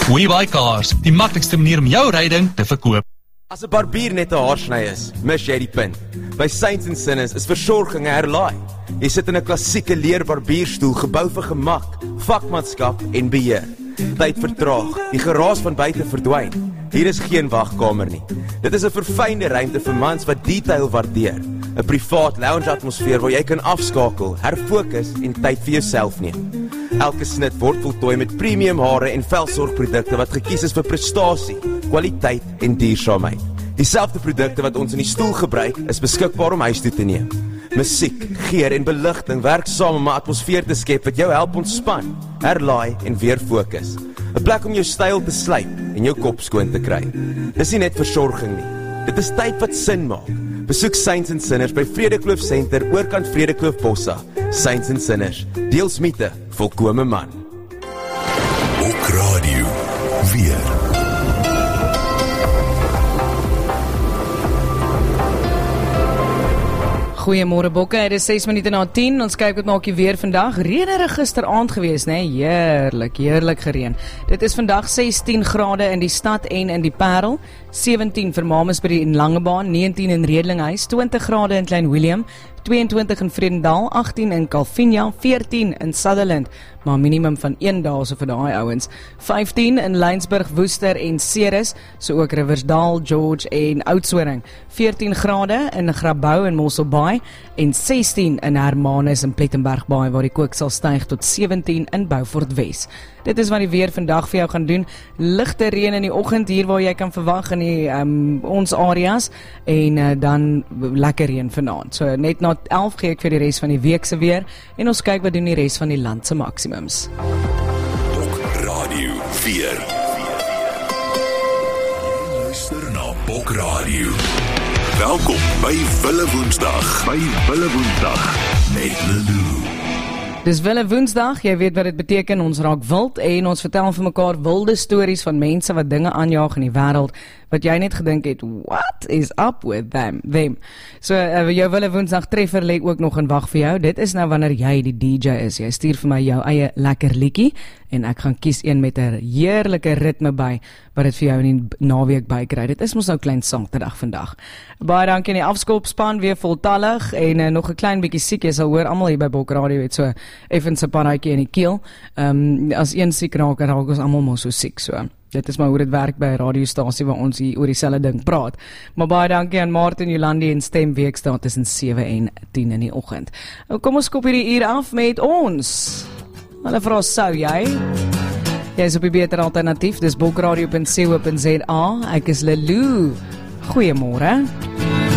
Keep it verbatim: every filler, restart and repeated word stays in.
WeBuyCars, die maklikste manier om jou ryding te verkoop. As 'n barbier net 'n haarsny is, mis jy die punt. By Saints and Sinners is versorging 'n herlaai. Jy sit in 'n klassieke leer barbierstoel gebou vir gemak, vakmanskap en beheer. Tyd vertraag, die geraas van buite verdwyn. Hier is geen wagkamer nie. Dit is 'n verfynde ruimte vir mans wat detail waardeer. 'n Privaat lounge atmosfeer waar jy kan afskakel, herfokus en tyd vir jouself neem. Elke snit word voltooi met premium hare en velsorgprodukte wat gekies is vir prestasie, kwaliteit en duursaamheid. Dieselfde produkte wat ons in die stoel gebruik, is beskikbaar om huis toe te neem. Musiek, geur en beligting werk saam om 'n atmosfeer te skep wat jou help ontspan, herlaai en weer fokus. 'n Plek om jou styl te slyp en jou kop skoon te kry. Dis nie net versorging nie. Dit is tyd wat sin maak. Besoek Saints and Sinners by Vredekloof Center, oorkant Vredekloof Bossa. Saints and Sinners, deels mythe, volkome man. Ook radio, weer. Goeiemôre bokke, dit is ses minute na tien, ons kyk wat maak jy weer vandag. Reënerig gisteraand gewees, né? Heerlik, heerlik gereën. Dit is vandag sestien grade in die stad en in die Parel, sewentien vir Mamasbury en Langebaan, negentien in Redlinghuis, twintig grade in Klein Willem, tweeëntwintig in Vredendal, agtien in Calvinia, veertien in Sutherland, maar minimum van een dag so vir daai ouens, vyftien in Lynsburg, Woester en Ceres, so ook Riversdal, George en Oudtshoorn, veertien grade in Grabouw en Mossel Bay en sestien in Hermanus en Plettenberg Bay waar die kook sal styg tot sewentien in Beaufort Wes. Dit is wat die weer vandag vir jou gaan doen. Ligte reën in die oggend hier waar jy kan verwag in die um, ons areas en uh, dan lekker reën vanaand. So net na elf gee ek vir die res van die week se weer en ons kyk wat doen die res van die land se maksimums. Bok Radio vier. Luister na Bok Radio. Welkom by Wille Woensdag. By Wille Woensdag met Lulu. Dis Wille Woensdag, jy weet wat dit beteken, ons raak wild en ons vertel vir mekaar wilde stories van mense wat dinge aanjaag in die wêreld wat jy net gedink het, what is up with them? them. So, uh, jou Wille Woensdag treffer lê ook nog in wag vir jou. Dit is nou wanneer jy die D J is. Jy stuur vir my jou eie lekker liedjie en ek gaan kies een met 'n heerlike ritme by wat dit vir jou in die naweek bykry. Dit is mos nou klein Saterdag vandag. Baie dankie aan die afskopspan, weer voltallig en uh, nog 'n klein bietjie siek. Jy sal hoor almal hier by Bok Radio het so effens 'n paraatjie in die keel. Ehm um, as een siek raak, raak ons almal mos so siek so. Dit is maar hoe dit werk by 'n radiostasie waar ons hier oor dieselfde ding praat. Maar baie dankie aan Martin Jolandi en Stem Weekstaat tussen sewe en tien in die oggend. Nou kom ons kop hierdie uur af met ons. Hulle vra sou jy? Jy is op die beter alternatief. Dis bokradio punt co punt za. Ek is Lelu. Goeiemôre.